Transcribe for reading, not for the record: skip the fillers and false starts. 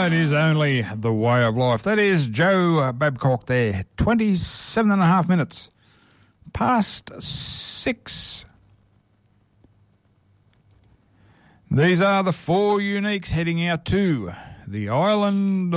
It is only the way of life. That is Joe Babcock there. 27 and a half minutes past 6. These are the four uniques heading out to the island of